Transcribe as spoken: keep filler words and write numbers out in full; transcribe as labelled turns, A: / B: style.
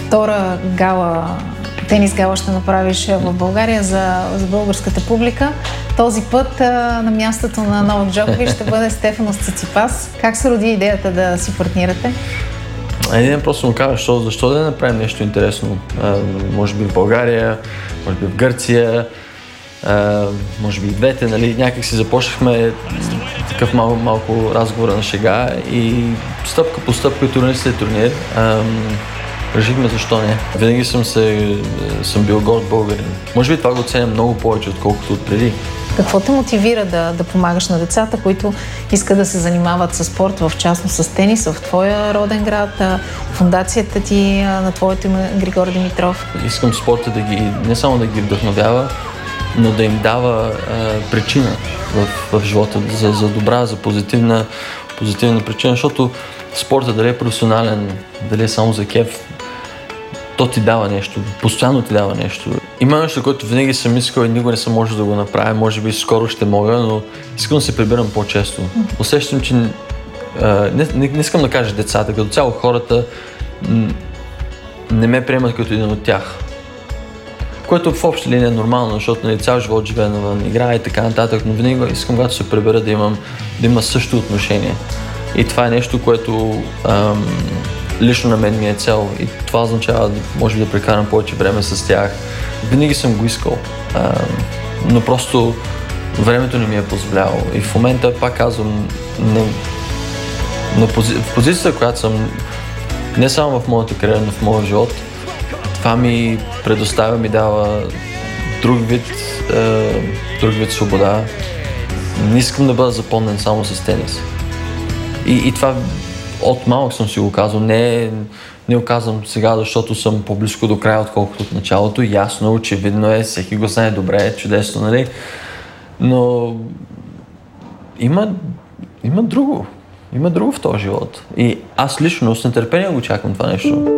A: втора гала, тенис гала ще направиш в България за, за българската публика. Този път а, на мястото на Новак Джокович ще бъде Стефанос Циципас. Как се роди идеята да си партнирате?
B: Един просто му казва, защо, защо да не направим нещо интересно. А, може би в България, може би в Гърция, а, може би и двете, нали? Някак си започнахме такъв мал, малко разговор на шега и стъпка по стъпка и турнир след турнир а, решихме защо не. Винаги съм, се, съм бил горд българин. Може би това го ценя много повече, отколкото от преди.
A: Какво те мотивира да, да помагаш на децата, които искат да се занимават с спорт, в частност с тенис, в твоя роден град, фондацията ти на твоето име Григор Димитров?
B: Искам спорта да ги, не само да ги вдъхновява, но да им дава а, причина в, в живота, за, за добра, за позитивна, позитивна причина, защото спорта, дали е професионален, дали е само за кеф, то ти дава нещо, постоянно ти дава нещо. Има нещо, което винаги съм искал и никога не съм можел да го направя, може би скоро ще мога, но искам да се прибирам по-често. Усещам, че а, не, не, не искам да кажа децата, като цяло хората не ме приемат като един от тях. Което в общи линия е нормално, защото нали, цял живот живея навън, играя и така нататък, но винаги искам, когато се прибера, да имам да има също отношение. И това е нещо, което ам, лично на мен ми е цел и това означава, може би, да прекарам повече време с тях. Винаги съм го искал, ам, но просто времето не ми е позволяло. И в момента, пак казвам, на, на пози... в позицията, която съм не само в моята кариера, но в моя живот, това ми предоставя, ми дава друг вид, е, друг вид свобода. Не искам да бъда запомнен само с тенис. И, и това от малък съм си го казал. Не, не го казвам сега, защото съм по-близко до края, отколкото от началото. Ясно, очевидно е, всеки го знае добре, чудесно, нали? Но има, има друго. Има друго в този живот. И аз лично с нетърпение го чакам това нещо.